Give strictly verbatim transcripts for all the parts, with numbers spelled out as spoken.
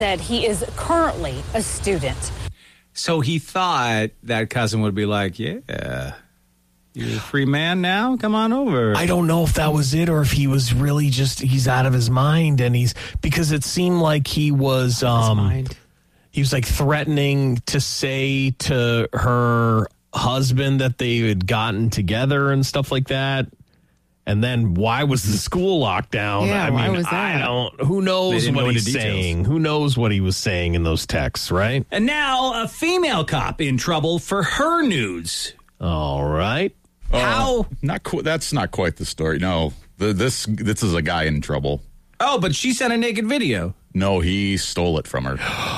Said he is currently a student. So he thought that cousin would be like, yeah, you're a free man now? Come on over. I don't know if that was it or if he was really just, he's out of his mind. And he's, because it seemed like he was, um, he was like threatening to say to her husband that they had gotten together and stuff like that. And then why was the school locked down? Yeah, I mean, why was that? I don't, who knows what he's saying? Who knows what he was saying in those texts, right? And now a female cop in trouble for her nudes. All right. Uh, How? Not qu- That's not quite the story. No, the, this this is a guy in trouble. Oh, but she sent a naked video. No, he stole it from her.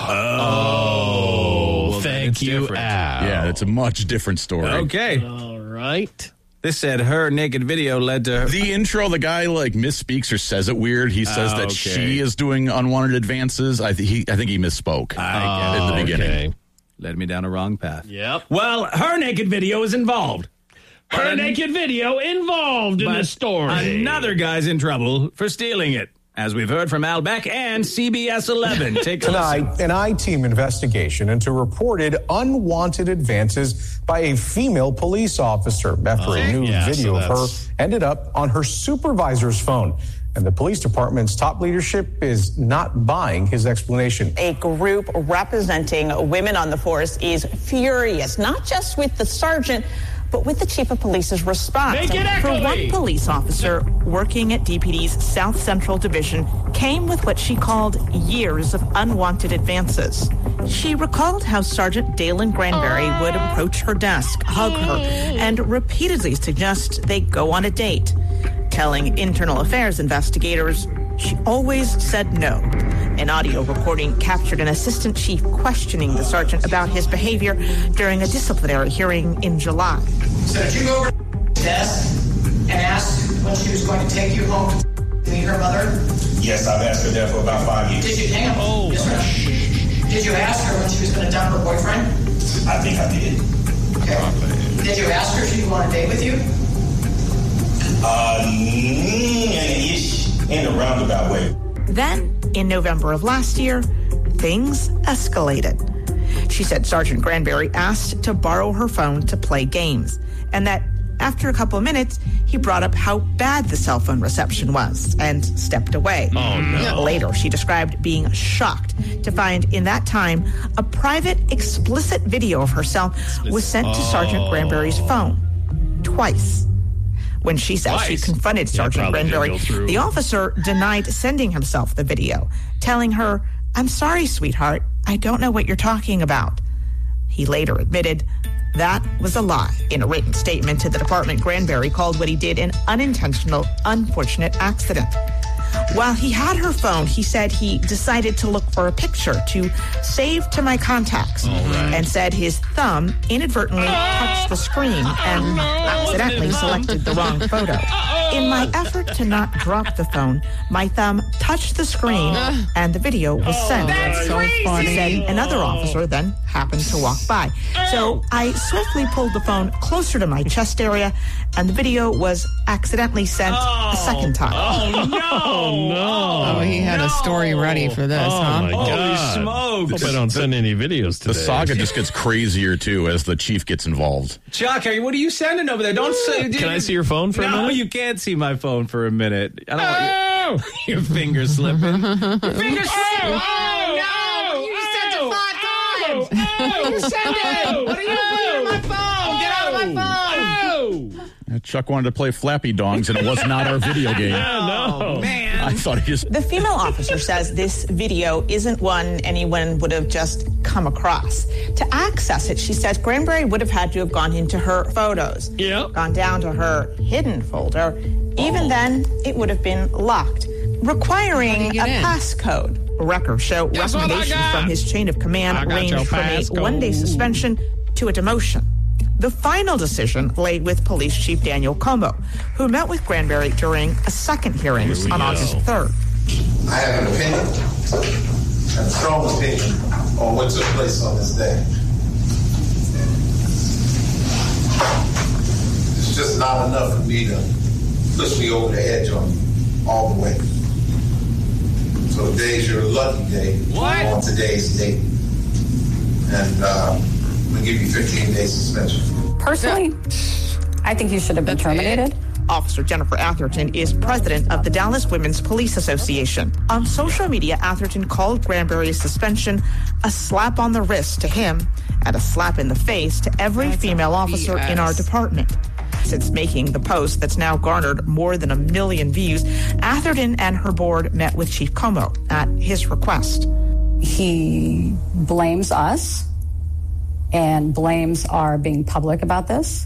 Oh, well, thank you, Al. Yeah, it's a much different story. Okay. All right. This said her naked video led to her. The intro, the guy like misspeaks or says it weird. He says Oh, that okay. she is doing unwanted advances. I, th- he, I think he misspoke I in the beginning. Okay. Led me down a wrong path. Yep. Well, her naked video is involved. Her But- naked video involved in but the story. Another guy's in trouble for stealing it. As we've heard from Al Beck and C B S eleven. Take a Tonight, listen. an I-team investigation into reported unwanted advances by a female police officer after Oh, a new yeah, video so of her that's- ended up on her supervisor's phone. And the police department's top leadership is not buying his explanation. A group representing women on the force is furious, not just with the sergeant, but with the chief of police's response. Make it For echoey. one police officer working at D P D's South Central Division came with what she called years of unwanted advances. She recalled how Sergeant Dalen Granberry would approach her desk, hug her, and repeatedly suggest they go on a date. Telling internal affairs investigators she always said no. An audio recording captured an assistant chief questioning the sergeant about his behavior during a disciplinary hearing in July. So did you go over to the desk and ask when she was going to take you home to meet her mother? Yes, I've asked her that for about five years. Did you hang up? Oh. Yes, sir. Did you ask her when she was going to dump her boyfriend? I think I did. Okay. Did you ask her if she'd go on a date with you? Uh, ish, in a roundabout way. Then, in November of last year, things escalated. She said Sergeant Granberry asked to borrow her phone to play games, and that after a couple of minutes, he brought up how bad the cell phone reception was and stepped away. Oh, no. Later, she described being shocked to find in that time a private, explicit video of herself was sent to Sergeant Granberry's phone twice. When she says she Twice? confronted Yeah, Sergeant probably did Granberry, go through. the officer denied sending himself the video, telling her, "I'm sorry, sweetheart, I don't know what you're talking about." He later admitted that was a lie. In a written statement to the department, Granberry called what he did an unintentional, unfortunate accident. While he had her phone, he said he decided to look for a picture to save to my contacts and said his thumb inadvertently touched the screen and accidentally selected the wrong photo. In my effort to not drop the phone, my thumb touched the screen and the video was sent. That's so funny. He said another officer then happened to walk by. So I swiftly pulled the phone closer to my chest area and the video was accidentally sent a second time. Oh, no. no. Oh, he had a story ready for this, Oh, huh? my Holy God. smokes. Hope I don't send any videos today. The saga just gets crazier, too, as the chief gets involved. Chuck, are you- what are you sending over there? Don't say. Can I see your phone for a no, minute? you can't see my phone for a minute. I don't want you, your fingers slipping. Your fingers slipping. Oh, no. You sent it five times. Oh, you sent it. What are you doing on my phone? Get out of my phone. Uh, Chuck wanted to play Flappy Dongs, and it was not our video game. Oh, man. I thought he just... The female officer says this video isn't one anyone would have just come across. To access it, she says Granberry would have had to have gone into her photos, Yep. gone down to her hidden folder. Even then, it would have been locked, requiring a get in? passcode. Records show Guess what I recommendations got? from his chain of command I got range your from a passcode. one-day suspension to a demotion. The final decision lay with Police Chief Daniel Como, who met with Granberry during a second hearing Here we on go. August third. I have an opinion, a strong opinion on what took place on this day. It's just not enough for me to push me over the edge on you all the way. So today's your lucky day. What? On today's date. And uh, I'm going to give you fifteen days suspension. Personally, I think you should have been terminated. Officer Jennifer Atherton is president of the Dallas Women's Police Association. On social media, Atherton called Granberry's suspension a slap on the wrist to him and a slap in the face to every That's female officer B S. in our department. Since making the post that's now garnered more than a million views, Atherton and her board met with Chief Como at his request. He blames us and blames our being public about this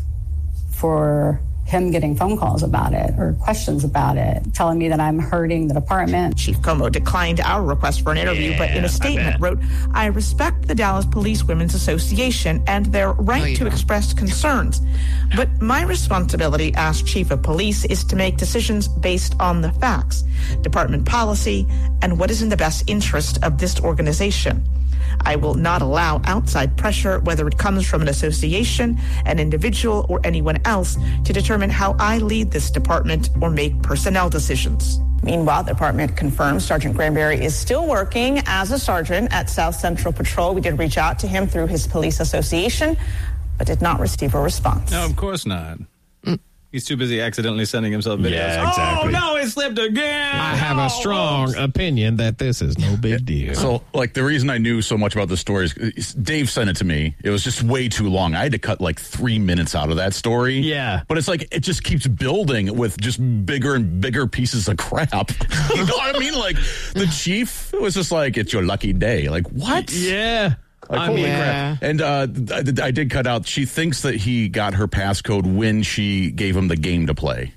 for him getting phone calls about it or questions about it, telling me that I'm hurting the department. Chief Como declined our request for an interview, yeah, but in a statement wrote, I respect the Dallas Police Women's Association and their right no, to don't. express concerns. But my responsibility as chief of police is to make decisions based on the facts, department policy, and what is in the best interest of this organization. I will not allow outside pressure, whether it comes from an association, an individual, or anyone else, to determine how I lead this department or make personnel decisions. Meanwhile, the department confirms Sergeant Granberry is still working as a sergeant at South Central Patrol. We did reach out to him through his police association, but did not receive a response. No, of course not. Mm. He's too busy accidentally sending himself videos. Yeah, exactly. Oh, no, it slipped again. I have a strong oh, opinion that this is no big deal. So, like, the reason I knew so much about the story is Dave sent it to me. It was just way too long. I had to cut, like, three minutes out of that story. Yeah. But it's like, it just keeps building with just bigger and bigger pieces of crap. You know what I mean? Like, the chief was just like, it's your lucky day. Like, what? Yeah. Like, I holy mean, crap. And uh, I, I did cut out, she thinks that he got her passcode when she gave him the game to play.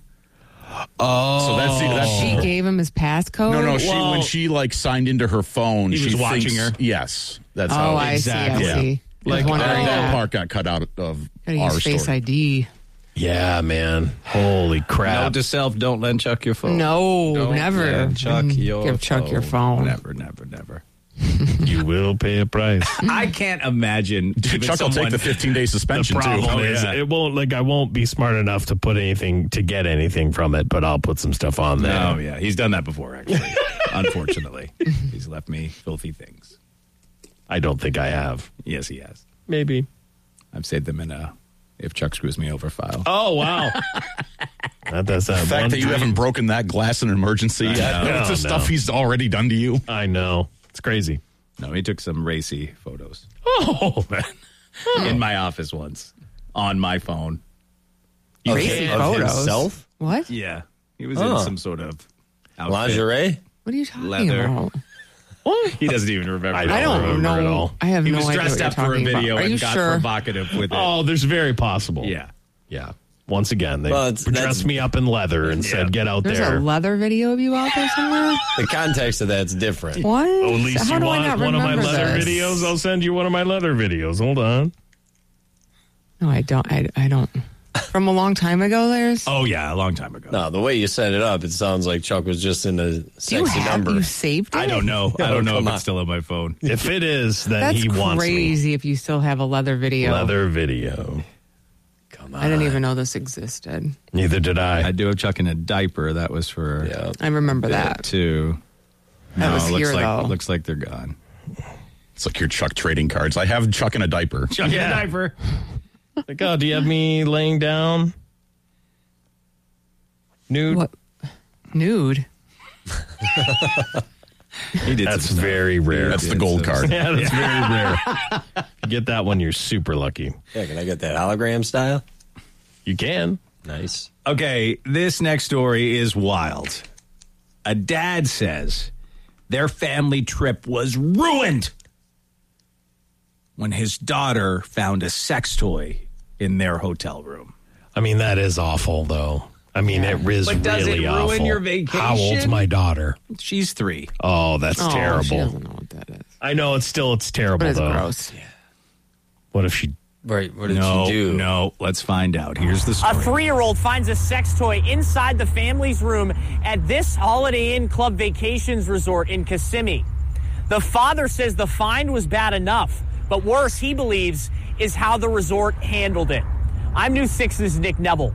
Oh. So that's, that's she gave him his passcode? No, no, she well, when she, like, signed into her phone, he she was watching thinks, her. Yes. That's oh, how. I Exactly. see, I see. Yeah. Like, that, that part got cut out of Gotta our use Face story. I D. Yeah, man. Holy crap. Note to self, don't lend Chuck your phone. No, don't never. Lend Chuck Mm, your give Chuck phone. your phone. Never, never, never. You will pay a price. I can't imagine. Dude, Chuck someone, will take the fifteen day suspension, the problem too. is, Oh, yeah. it won't, like, I won't be smart enough to put anything, to get anything from it, but I'll put some stuff on there. No, yeah. He's done that before, actually. Unfortunately. He's left me filthy things. I don't think I have. Yes, he has. Maybe. I've saved them in a If Chuck Screws Me Over file. Oh, wow. That does The sound fact one that you dream. haven't broken that glass in an emergency I yet. know. That's the No, stuff no. he's already done to you. I know. It's crazy. No, he took some racy photos Oh, in my office once on my phone. you Racy can't- photos. himself? What? Yeah. He was Oh. in some sort of outfit. Lingerie? What are you talking Leather. about? What? He doesn't even remember. I I don't remember know. at all. I have He no was idea dressed what up you're for a talking video about. Are and you got sure? provocative with it. Oh, there's very possible. Yeah. Yeah. Once again, they Well, it's- dressed that's- me up in leather and said, get out There's there. a leather video of you out there somewhere? The context of that's different. What? Oh, at least How you do want I not one of my remember leather this? videos? I'll send you one of my leather videos. Hold on. No, I don't. I, I don't. From a long time ago, there's. Oh, yeah, a long time ago. No, the way you set it up, it sounds like Chuck was just in a Do you sexy have number. you saved it? I don't know. I don't know Come if on. it's still on my phone. If it is, then That's he wants me. crazy if you still have a leather video. Leather video. Come on. I didn't even know this existed. Neither did I. I do have Chuck in a diaper. That was for Yeah. I remember that that. too. That no, was looks here, like though. looks like they're gone. It's like your Chuck trading cards. I have Chuck in a diaper. Chuck in a diaper. Like, oh, do you have me laying down? Nude? What? Nude? He did That's some stuff. very rare. That's the gold card. Yeah, that's very rare. If you get that one, you're super lucky. Yeah, can I get that hologram style? You can. Nice. Okay, this next story is wild. A dad says their family trip was ruined when his daughter found a sex toy in their hotel room. I mean, that is awful, though. I mean, it is But does really it ruin awful. your vacation? How old's my daughter? She's three. Oh, that's Oh, she terrible. doesn't know what that is. I know it's still it's terrible But it's though. gross. What if she? Right. What did No, she do? no. Let's find out. Here's the A story. three-year-old finds a sex toy inside the family's room at this Holiday Inn Club Vacations Resort in Kissimmee. The father says the find was bad enough, but worse, he believes, is how the resort handled it. I'm News six's Nick Neville.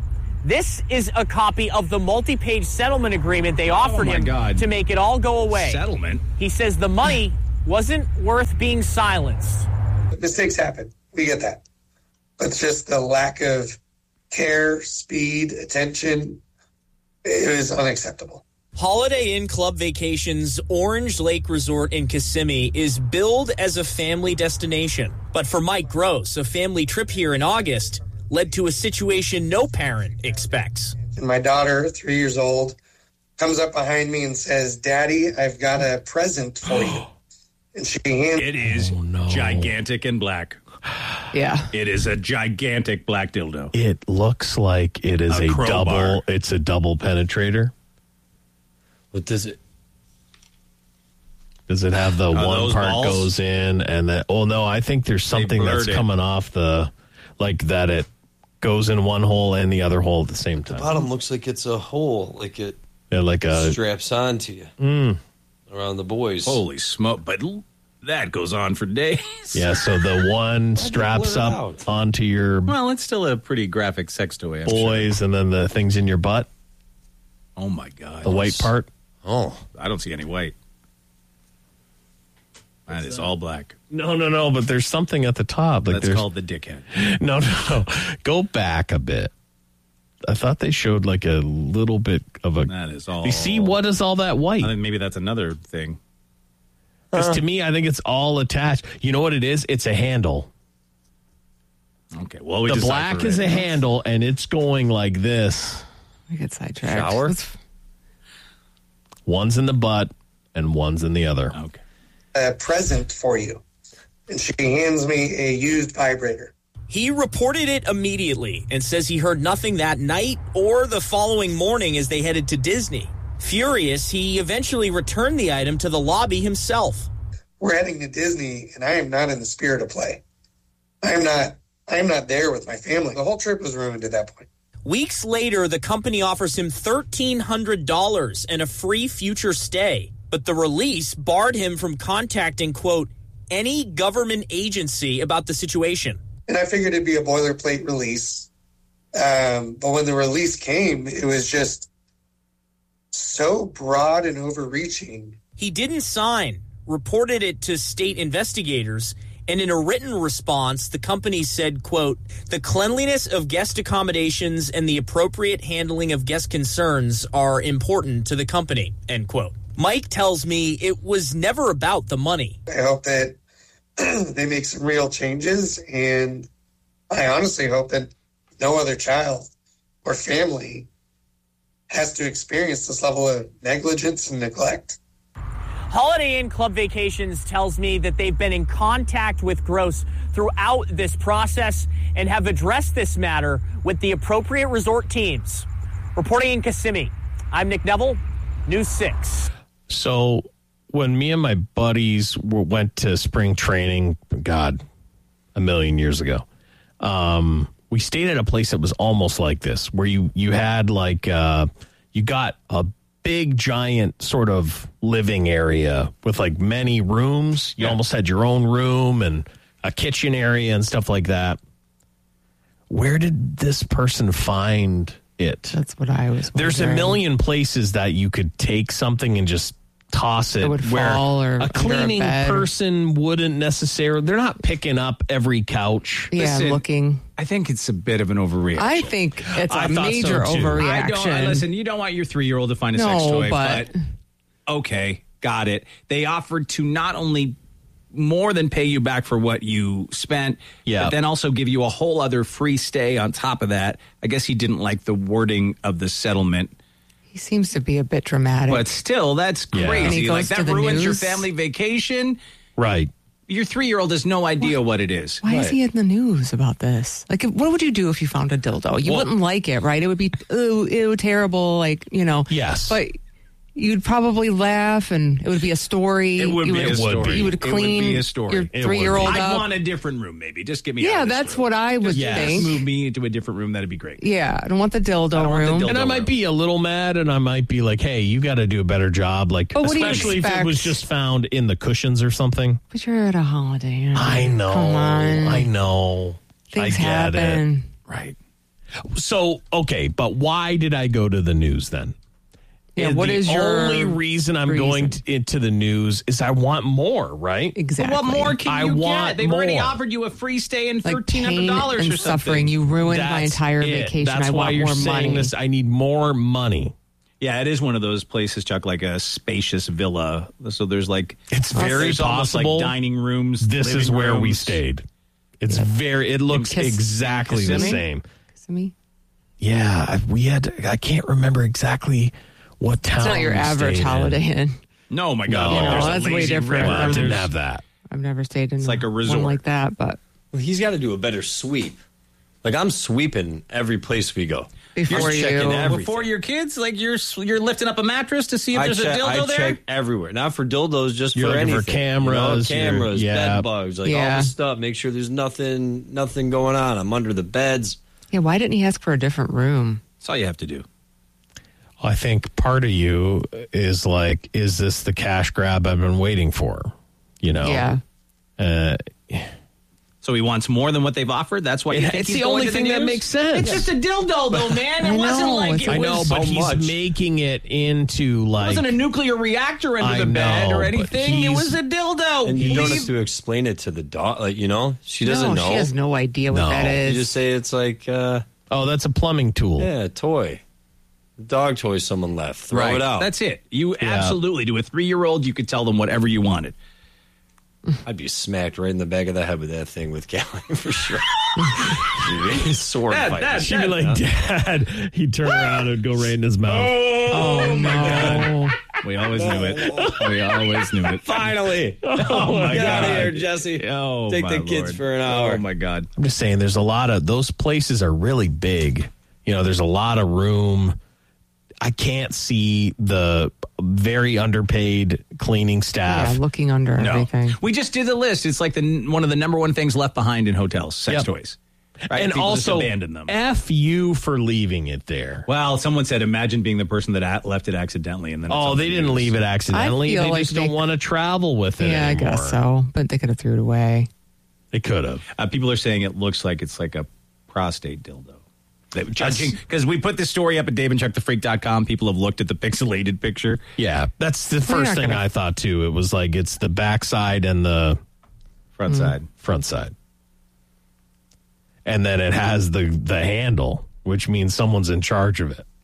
This is a copy of the multi-page settlement agreement they offered Oh, my him God. to make it all go away. Settlement? He says the money wasn't worth being silenced. Mistakes happen. We get that. But just the lack of care, speed, attention, it is unacceptable. Holiday Inn Club Vacations Orange Lake Resort in Kissimmee is billed as a family destination. But for Mike Gross, a family trip here in August led to a situation no parent expects. And my daughter, three years old, comes up behind me and says, Daddy, I've got a present for you. And she hands It is gigantic and black. Yeah. It is a gigantic black dildo. It looks like it is A a, crowbar. double. It's a double penetrator. What does it? Does it have the Are one those part balls? goes in and then? Oh no, I think there's something that's blurred it. coming off the, like that. It goes in one hole and the other hole at the same time. Bottom looks like it's a hole, like it Yeah, like a straps onto you Mm. around the boys. Holy smoke. But l- that goes on for days. Yeah, so the one straps blur it up out? onto your Well, it's still a pretty graphic sex toy. I'm sure. boys, and then the things in your butt, Oh, my God. the white part. Oh, I don't see any white. That is all black. No, no, no. But there's something at the top. Like That's there's called the dickhead. no, no, no. Go back a bit. I thought they showed like a little bit of a. That is all. You see, what is all that white? I think maybe that's another thing. Because to me, I think it's all attached. You know what it is? It's a handle. Okay, well, we The decipher black it. is a handle, and it's going like this. I get sidetracked. Shower? Let's- One's in the butt, and one's in the other. Okay. a present for you. And she hands me a used vibrator. He reported it immediately and says he heard nothing that night or the following morning as they headed to Disney. Furious, he eventually returned the item to the lobby himself. We're heading to Disney, and I am not in the spirit of play. I am not. I am not there with my family. The whole trip was ruined at that point. Weeks later, the company offers him thirteen hundred dollars and a free future stay. But the release barred him from contacting, quote, any government agency about the situation. And I figured it'd be a boilerplate release. Um, but when the release came, it was just so broad and overreaching. He didn't sign, reported it to state investigators, and in a written response, the company said, quote, the cleanliness of guest accommodations and the appropriate handling of guest concerns are important to the company, end quote. Mike tells me it was never about the money. I hope that they make some real changes, and I honestly hope that no other child or family has to experience this level of negligence and neglect. Holiday Inn Club Vacations tells me that they've been in contact with Gross throughout this process and have addressed this matter with the appropriate resort teams. Reporting in Kissimmee, I'm Nick Neville, News six. So when me and my buddies were, went to spring training, God, a million years ago, um, we stayed at a place that was almost like this, where you, you had like, uh, you got a big, giant sort of living area with like many rooms. You yeah. almost had your own room and a kitchen area and stuff like that. Where did this person find it? That's what I was wondering. There's a million places that you could take something and just toss it, it would where fall or a cleaning a person wouldn't necessarily, they're not picking up every couch. Yeah, Listen, looking. I think it's a bit of an overreaction. I think it's a I thought major so too. overreaction. I don't, uh, listen, you don't want your three-year-old to find a no, sex toy, but, but okay, got it. They offered to not only more than pay you back for what you spent, yeah. but then also give you a whole other free stay on top of that. I guess he didn't like the wording of the settlement. He seems to be a bit dramatic. But still, that's Yeah. crazy. And he Like, goes that to the ruins your news. family vacation. Right. Your three-year-old has no idea what, what it is. Why right. is he in the news about this? Like, what would you do if you found a dildo? You Well, wouldn't like it, right? It would be, ooh, ew, terrible, like, you know. Yes. But you'd probably laugh, and it would be a story. It would you be would, a story. You would It would clean be a story. your It three-year-old would be. I'd up. want a different room, maybe. Just get me Yeah, out of this that's room. what I would Just think. move me into a different room. That'd be great. Yeah, I don't want the dildo I don't want the room. dildo And I might room. be a little mad, and I might be like, hey, you got to do a better job. Like, But what do you especially if it expect? was just found in the cushions or something. But you're at a Holiday Inn. I know. Come on. I know. Things I get happen. it. Right. So, okay, but why did I go to the news then? Yeah, And what the is your only reason I'm reason? going to, into the news is I want more, right? Exactly. What more can I you want get? They've already more. offered you a free stay and like thirteen hundred pain dollars and or something. suffering? You ruined my That's entire it. vacation. That's I why want you're more saying money. this. I need more money. Yeah, it is one of those places, Chuck, like a spacious villa. So there's like It's very there's almost possible like dining rooms. This is living where we rooms. stayed. It's very. It looks Kiss- exactly the Kissimmee? same. Kissimmee? Yeah, I- we had. I can't remember exactly what town. It's not your we average stayed in. Holiday Inn. No, my God. No, look, there's a that's way lazy different. river. Well, I didn't There's- have that. I've never stayed in It's like a one resort. like that, but Well, he's got to do a better sweep. Like I'm sweeping every place we go. before You're checking you, everything. Before your kids, like you're you're lifting up a mattress to see if I there's check, a dildo I there. check everywhere. Not for dildos, just You're for looking for anything. cameras, you know, you're- cameras, yeah. bed bugs, like all Yeah. this stuff. Make sure there's nothing, nothing going on. I'm under the beds. yeah, why didn't he ask for a different room? That's all you have to do. I think part of you is like, is this the cash grab I've been waiting for? You know. Yeah. Uh, So he wants more than what they've offered. That's why you It- think it's he's the going only to the thing that news? makes sense. It's just a dildo, though, man. It I wasn't know, like it's it I was. know, but so he's much. making it into It like. wasn't a nuclear reactor under I the bed know, or but anything. It he's- was a dildo. And you don't Leave- have to explain it to the dog. Like, you know, she doesn't no, know. She has no idea what No. that You is. just say it's like, uh, Oh, that's a plumbing tool. yeah, a toy. Dog toy someone left. Throw right. it out. That's it. You absolutely, to a three-year-old, you could tell them whatever you wanted. I'd be smacked right in the back of the head with that thing with Callie for sure. Sword Dad, fight. Dad, She'd be like, Dad. He'd turn around and go right in his mouth. oh no. We always knew it. We always knew it. Finally. Oh, my Get God. out of here, Jesse. Oh, Take my the kids Lord. for an hour. Oh, my God. I'm just saying, there's a lot of those places are really big. You know, there's a lot of room. I can't see the very underpaid cleaning staff. Yeah, looking under No. everything. We just did the list. It's like the one of the number one things left behind in hotels, sex Yep. toys. Right? And People just also, abandon them. F you for leaving it there. Well, someone said, imagine being the person that at- left it accidentally. And then it's Oh, up they to didn't you. leave it accidentally. I feel They like just they- don't want to travel with it Yeah, anymore. I guess so. But they could have threw it away. They could have. Uh, people are saying it looks like it's like a prostate dildo. That- Judging because we put this story up at dave and chuck the freak dot com. People have looked at the pixelated picture. Yeah, that's the We're first not thing gonna- I thought too. It was like it's the backside and the Front side. front side, and then it has the the handle, which means someone's in charge of it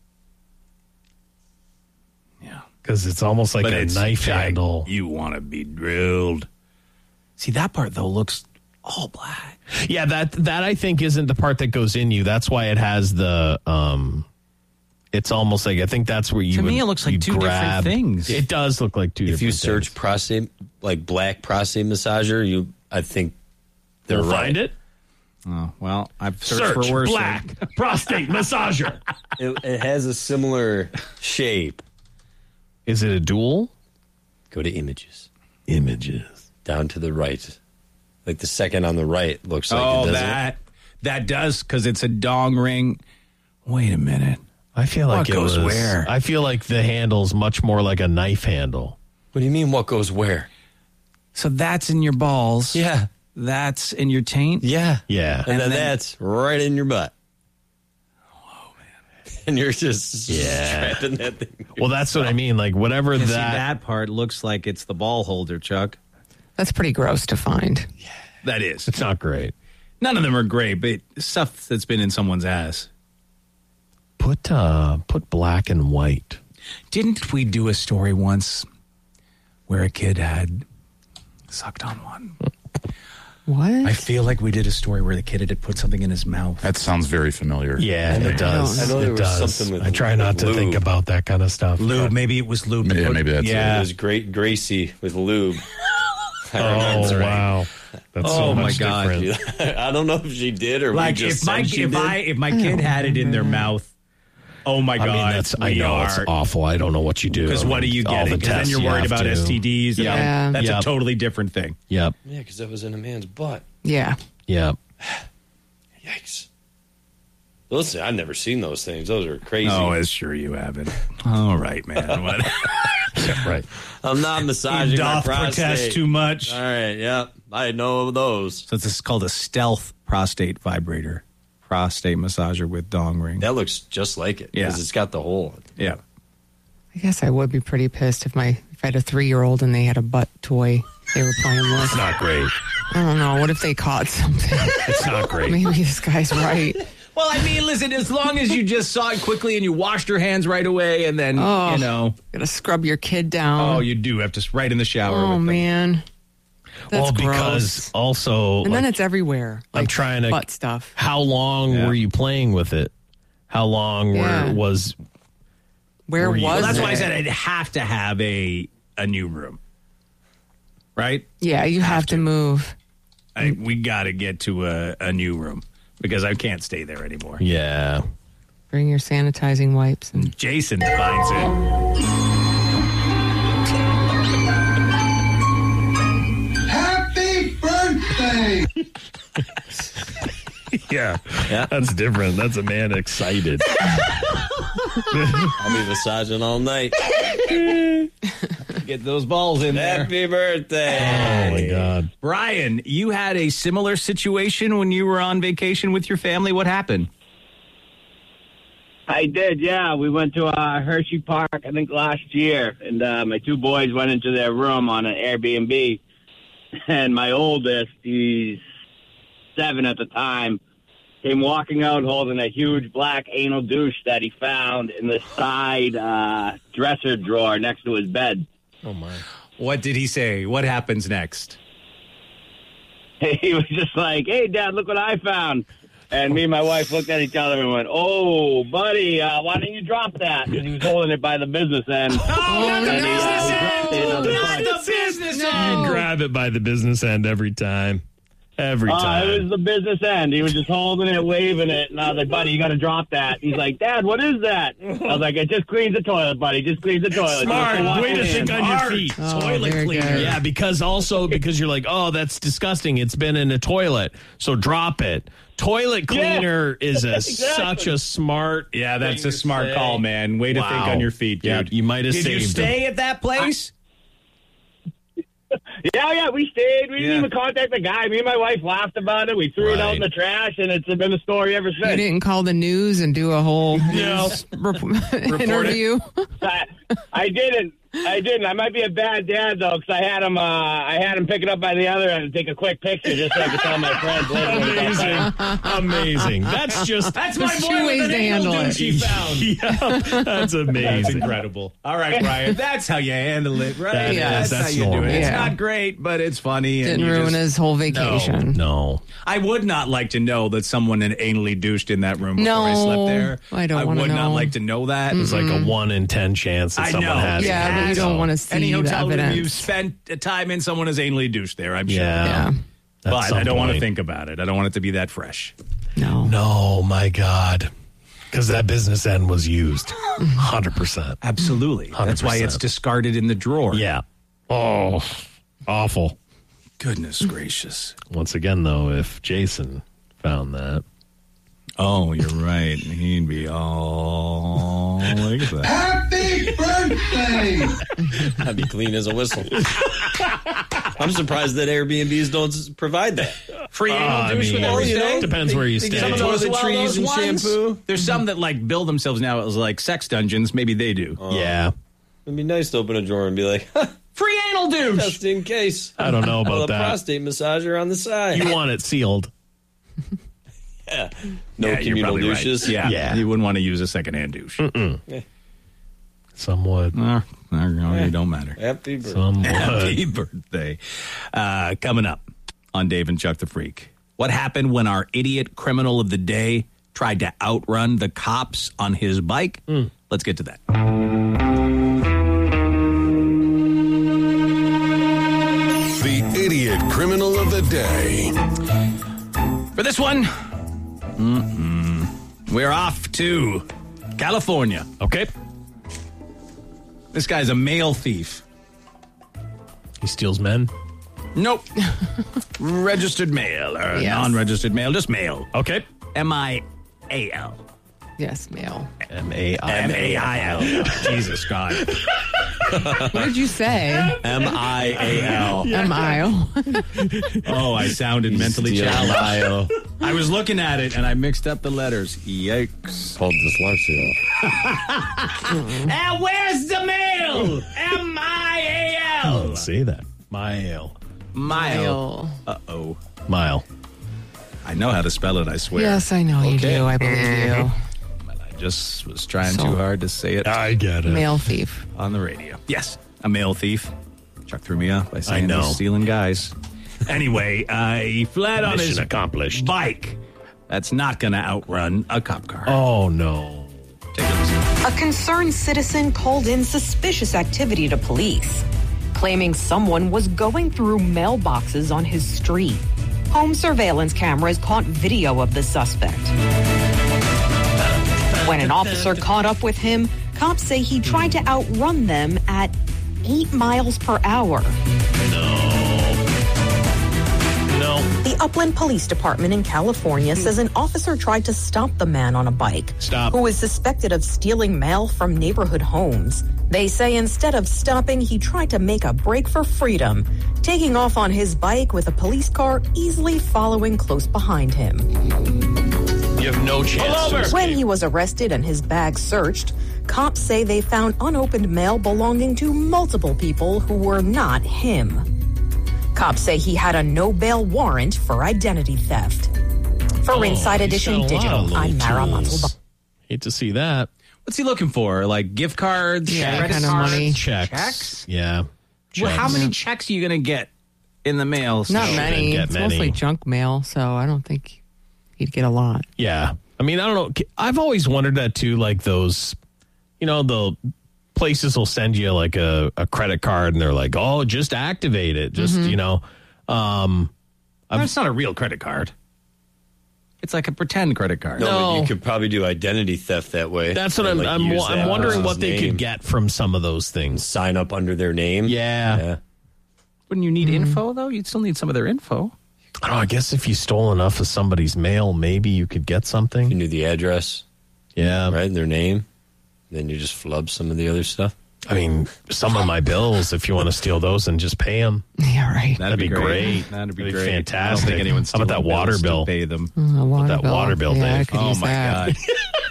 Yeah. because it's almost like But a it's knife giant. handle. You want to be drilled. See, that part, though, looks all black. Yeah, that that I think isn't the part that goes in you. That's why it has the. um It's almost like I think that's where you. To me, would- it looks like you two different grab- things. It does look like two. If different you search things. prostate, like black prostate massager, you, I think they're We'll right. find it. Oh, well, I've searched Search for worse. black prostate massager. It, it has a similar shape. Is it a dual? Go to images. Images. Down to the right. Like the second on the right looks like Oh, it doesn't. that that does because it's a dong ring. Wait a minute. I feel like What it goes was, where? I feel like the handle's much more like a knife handle. What do you mean what goes where? So that's in your balls. Yeah. That's in your taint. Yeah. Yeah. And, then, then- that's right in your butt. Oh, man. And you're just Yeah. strapping that thing. Well, that's what I mean. Like whatever Yeah, that. see, that part looks like it's the ball holder, Chuck. That's pretty gross to find. That is. It's not great. None of them are great, but stuff that's been in someone's ass. Put uh, put black and white. Didn't we do a story once where a kid had sucked on one? What? I feel like we did a story where the kid had put something in his mouth. That sounds very familiar. Yeah, it does. I know there it was does. something with- I try not with to lube. think about that kind of stuff. Lube, maybe it was lube. Yeah, maybe that's yeah. It was great Gracie with lube. I Oh remember. wow, that's Oh, so my much God. different. I don't know if she did or Like we just if my said she if did. I if my kid had it in their mouth, oh my I god! mean, that's I we know are. it's awful. I don't know what you do Because what are you All getting? the Because then tests you're you worried have about to. S T Ds. and Yeah. That's Yep. a totally different thing. Yep, Yeah, because that was in a man's butt. Yeah. yep. Yikes. Listen, I've never seen those things. Those are crazy. Oh, as sure you haven't. All right, man. What? Right. I'm not massaging He my doth prostate. protest too much. All right, yeah. I know those. So this is called a stealth prostate vibrator prostate massager with dong ring. That looks just like it. Yeah. Because it's got the hole. Yeah. I guess I would be pretty pissed if my if I had a three-year-old and they had a butt toy they were playing with. It's not great. I don't know. What if they caught something? It's not great. Maybe this guy's right. Well, I mean, listen, as long as you just saw it quickly and you washed your hands right away and then, Oh, you know. Gotta scrub your kid down. Oh, you do have to, right in the shower. Oh, with them. man. That's well, because gross. also, And like, then it's everywhere. I'm like trying to. butt stuff. How long Yeah. were you playing with it? How long Yeah. were, was? Where were was you- Well, that's it? why I said I'd have to have a a new room. Right? Yeah, you have, to move. I, we got to get to a, a new room because I can't stay there anymore. Yeah. Bring your sanitizing wipes. And Jason finds it. Happy birthday! Yeah. That's different. That's a man excited. I'll be massaging all night. Get those balls in there. Happy birthday. Oh, my God. Brian, you had a similar situation when you were on vacation with your family. What happened? I did, yeah. We went to uh, Hershey Park, I think, last year, and uh, my two boys went into their room on an Airbnb, and my oldest, he's seven at the time, came walking out holding a huge black anal douche that he found in the side uh, dresser drawer next to his bed. Oh, my. What did he say? What happens next? He was just like, hey, Dad, look what I found. And me and my wife looked at each other and went, oh, buddy, uh, why don't you drop that? Because he was holding it by the business end. Oh, not the And he, uh, business he dropped it on the Not front. the business You grab it by the business end every time. Every Uh, time. it was the business end. He was just holding it, waving it, and I was like, buddy, you got to drop that. He's like, Dad, what is that? I was like, it just cleans the toilet, buddy. Just cleans the toilet. Smart. Just wash Way to your think hands." on your Smart. feet. Oh, toilet very cleaner. good. Yeah, because also because you're like, oh, that's disgusting. It's been in a toilet, so drop it. Toilet cleaner is a Exactly. such a smart. Yeah, that's thing a to smart say. call, man. Way to Wow. think on your feet, dude. Yeah, you might have Did you saved stay him. at that place? Yeah, yeah, we stayed. We Yeah. didn't even contact the guy. Me and my wife laughed about it. We threw it out Right. in the trash, and it's been a story ever you since. didn't call the news and do a whole No. news rep- interview. I, I didn't. I didn't. I might be a bad dad though, because I had him. Uh, I had him pick it up by the other end and take a quick picture just so I could tell my friends later. when it's all Amazing. done. Amazing. That's just That's There's two ways to handle it. She found. yeah, that's That's amazing. incredible. All right, Brian. That's how you handle it, right? That Yeah. That's, is. That's how you do normal. it. It's Yeah. not great, but it's funny. and Didn't you ruin just- his whole vacation. No. I would not like to know that someone had anally douched in that room before No, I slept there. I don't I wanna would not know. like to know that. It's like a one in ten chance that I someone know. has. Yeah, it. but you don't want to see Any the hotel room evidence. you've spent time in, someone has anally douched there, I'm sure. Yeah. Yeah. At But some I don't want to point. think about it. I don't want it to be that fresh. No. No, my God. Because that business end was used. one hundred percent. Absolutely. That's one hundred why it's percent. discarded in the drawer. Yeah. Oh, awful. Goodness gracious. Once again, though, if Jason found that. Oh, you're right. He'd be all like that. Happy birthday! I'd be clean as a whistle. I'm surprised that Airbnbs don't s- provide that. Free anal Uh, I douche mean, with well, everything. you know, depends where you They stay. get Some of those, well, toiletries those and ones, shampoo. There's some that like bill themselves now as like sex dungeons. Maybe they do. Yeah. It'd be nice to open a drawer and be like, Free anal douche. just in case. I don't know Well, about a that. prostate massager on the side. You want it sealed. yeah. No Yeah, you're communal probably right. douches. Yeah. Yeah. You wouldn't want to use a secondhand douche. Some would. Uh, no, it don't matter. Happy birthday. Some would. Happy birthday. Uh, coming up on Dave and Chuck the Freak. What happened when our idiot criminal of the day tried to outrun the cops on his bike? Let's get to that. The idiot criminal of the day. For this one, mm-mm, we're off to California. Okay. This guy's a mail thief. He steals men. Nope. Registered mail or Yes. non-registered mail, just mail. Okay. M I A L. Yes, male. M A I M A I L. Jesus God. What did you say? M I A L. M I O. Oh, I sounded mentally challenged. I was looking at it and I mixed up the letters. Yikes. Called dyslexia. And where's the mail? M I A L. Let's see that. Mile. Mile. Uh-oh. Mile. I know how to spell it, I swear. Yes, I know you Okay. do. I believe you. I just was trying So- too hard to say it. I get it. Mail thief. On the radio. Yes, a mail thief. Chuck threw me off by saying I know. he's stealing guys. Anyway, uh, he fled on Mission his accomplished. bike. That's not going to outrun a cop car. Oh, no. Take a listen. A concerned citizen called in suspicious activity to police, claiming someone was going through mailboxes on his street. Home surveillance cameras caught video of the suspect. When an officer caught up with him, cops say he tried to outrun them at eight miles per hour. No. The Upland Police Department in California says an officer tried to stop the man on a bike Stop. who is suspected of stealing mail from neighborhood homes. They say instead of stopping, he tried to make a break for freedom, taking off on his bike with a police car easily following close behind him. You have no chance to escape. When he was arrested and his bag searched, cops say they found unopened mail belonging to multiple people who were not him. Cops say he had a no-bail warrant for identity theft. For Oh, Inside he's Edition got a lot of Digital, little I'm Mara tools. Montalban. Hate to see that. What's he looking for? Like gift cards? Yeah, credit kind of cards, money. Checks. Checks? Yeah. Well, how Checks. many checks are you going to get in the mail? Not Shouldn't many. get It's many. mostly junk mail, so I don't think he'd get a lot. Yeah. I mean, I don't know. I've always wondered that too, like those, you know, the places will send you like a, a credit card and they're like, oh, just activate it. Just, Mm-hmm. you know. Um, That's not a real credit card. It's like a pretend credit card. No, No. but you could probably do identity theft that way. that's what And, I'm, like, I'm, use I'm that wondering person's what they name. could get from some of those things. Sign up under their name. Yeah. Yeah. Wouldn't you need info, though? You'd still need some of their info. I don't know. I guess if you stole enough of somebody's mail, maybe you could get You something. knew the address, Yeah. right? Their name. Then you just flub some of the other stuff. I mean, some of my bills, if you want to steal those and just pay them. Yeah, right. That'd be great. That'd be That'd be great. fantastic. I don't think anyone's How about stealing that water bills to bill? pay them. Mm, a water that bill. water bill, Yeah, I Dave? could Oh use my that. god.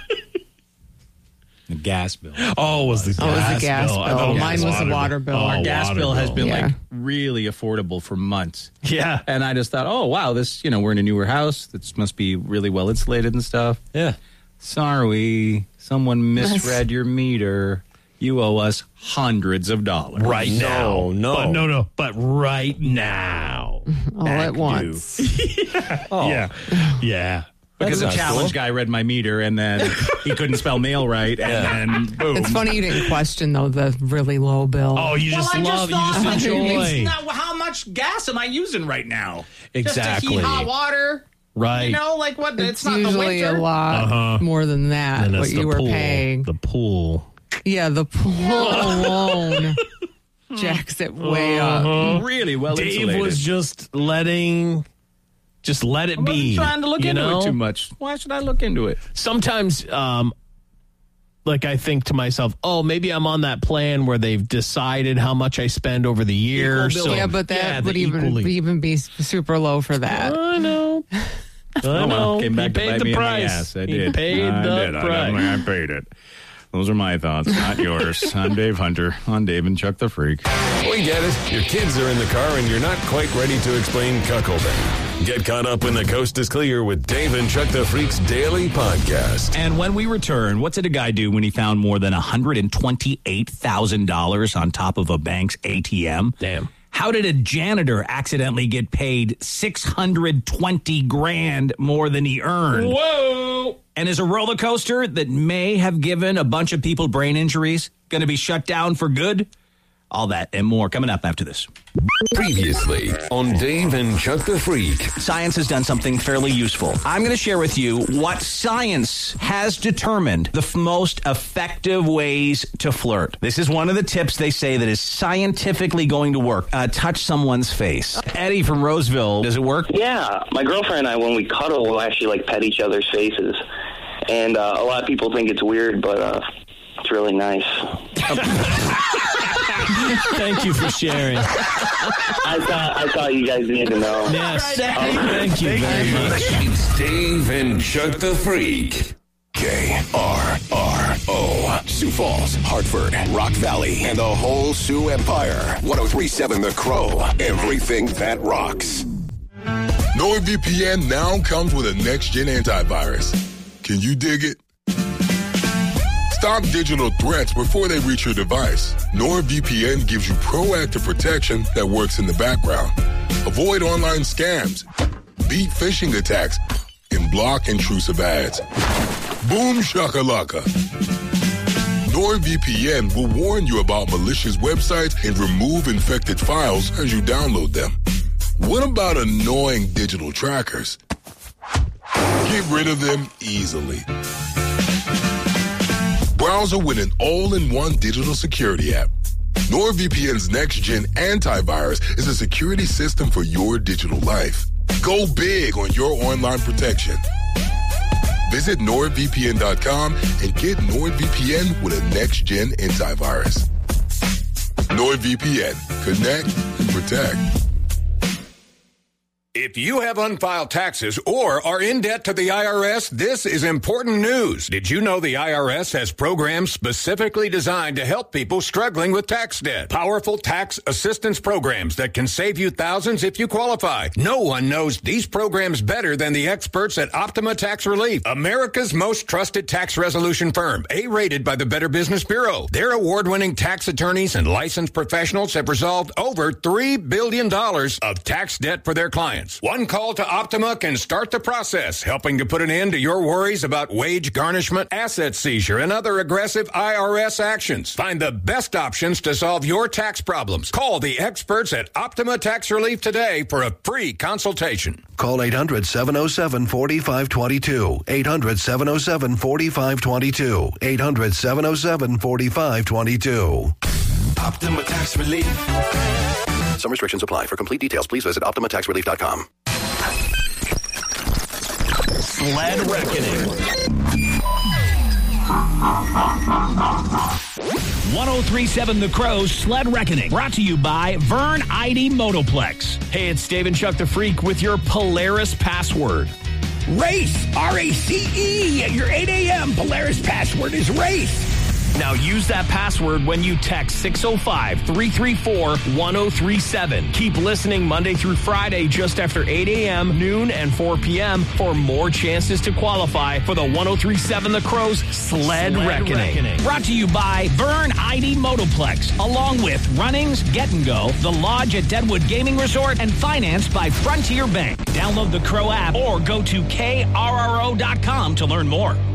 The gas bill. Oh, it was the gas, Oh, it was the gas bill. I bill. thought it was Mine was the water bill. Oh, Our gas water bill has been Yeah. like really affordable for months. Yeah. And I just thought, oh wow, this, you know, we're in a newer house. This must be really well insulated and stuff. Yeah. Sorry, someone misread your meter. You owe us hundreds of dollars. Right now. No, no. But no, no. But right now. All at once. Oh. Yeah. Yeah. Because a That's not challenge cool. guy read my meter and then he couldn't spell mail right, and then boom. It's funny you didn't question, though, the really low bill. Oh, you just well, I love, just you thought, just enjoy. It's not, how much gas am I using right now? Exactly. Just to heat hot water? Right. You know, like what? It's, It's not the usually winter. a lot Uh-huh. more than that, And what it's you the were pool. paying. The pool. Yeah, the pool alone jacks it way up. Really well Dave insulated. was just letting, just let it I wasn't be. trying to look you into know? it too much. Why should I look into it? Sometimes, um, like I think to myself, oh, maybe I'm on that plan where they've decided how much I spend over the year. Equal So billing. Yeah, but that yeah, would the even equally- even be super low for that. I know. I Oh, know. well, came back He to paid bite the me in the price. ass. I He did. paid I the did. I price. definitely- I paid it. Those are my thoughts, not yours. I'm Dave Hunter on Dave and Chuck the Freak. We get it. Your kids are in the car and you're not quite ready to explain cuckolding. Get caught up when the coast is clear with Dave and Chuck the Freak's daily podcast. And when we return, what did a guy do when he found more than one hundred twenty-eight thousand dollars on top of a bank's A T M? Damn. How did a janitor accidentally get paid six hundred twenty grand more than he earned? Whoa. And is a roller coaster that may have given a bunch of people brain injuries going to be shut down for good? All that and more coming up after this. Previously on Dave and Chuck the Freak. Science has done something fairly useful. I'm going to share with you what science has determined the f- most effective ways to flirt. This is one of the tips they say that is scientifically going to work. Uh, touch someone's face. Eddie from Roseville, does it work? Yeah, my girlfriend and I, when we cuddle, we'll actually like pet each other's faces. And uh, a lot of people think it's weird, but uh, it's really nice. Thank you for sharing. I thought I thought you guys needed to know. Yes, thank you very much. It's Dave and Chuck the Freak. K R R O. Sioux Falls, Hartford, Rock Valley, and the whole Sioux Empire. one oh three point seven The Crow. Everything that rocks. NordVPN now comes with a next-gen antivirus. Can you dig it? Stop digital threats before they reach your device. NordVPN gives you proactive protection that works in the background. Avoid online scams, beat phishing attacks, and block intrusive ads. Boom shakalaka. NordVPN will warn you about malicious websites and remove infected files as you download them. What about annoying digital trackers? Get rid of them easily. Browser with an all-in-one digital security app. NordVPN's next-gen antivirus is a security system for your digital life. Go big on your online protection. Visit nord V P N dot com and get NordVPN with a next-gen antivirus. NordVPN. Connect and protect. If you have unfiled taxes or are in debt to the I R S, this is important news. Did you know the I R S has programs specifically designed to help people struggling with tax debt? Powerful tax assistance programs that can save you thousands if you qualify. No one knows these programs better than the experts at Optima Tax Relief, America's most trusted tax resolution firm, A-rated by the Better Business Bureau. Their award-winning tax attorneys and licensed professionals have resolved over three billion dollars of tax debt for their clients. One call to Optima can start the process, helping to put an end to your worries about wage garnishment, asset seizure, and other aggressive I R S actions. Find the best options to solve your tax problems. Call the experts at Optima Tax Relief today for a free consultation. Call eight hundred, seven oh seven, four five two two. eight hundred, seven oh seven, four five two two. eight hundred, seven oh seven, four five two two. Optima Tax Relief. Some restrictions apply. For complete details, please visit Optima Tax Relief dot com. Sled Reckoning. one oh three point seven The Crow's Sled Reckoning. Brought to you by Vern I D Motoplex. Hey, it's Dave and Chuck the Freak with your Polaris password. RACE. R A C E. Your eight a.m. Polaris password is RACE. Now use that password when you text six oh five, three three four, one oh three seven. Keep listening Monday through Friday just after eight a.m., noon, and four p.m. for more chances to qualify for the one oh three point seven The Crow's Sled, Sled Reckoning. Reckoning. Brought to you by Vern I D Motoplex, along with Runnings, Get and Go, The Lodge at Deadwood Gaming Resort, and financed by Frontier Bank. Download the Crow app or go to K R R O dot com to learn more.